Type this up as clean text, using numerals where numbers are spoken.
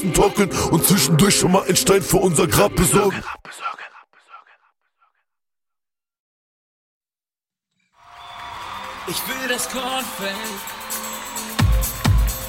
Talken und zwischendurch schon mal einen Stein für unser Grab besorgen. Ich will das Kornfeld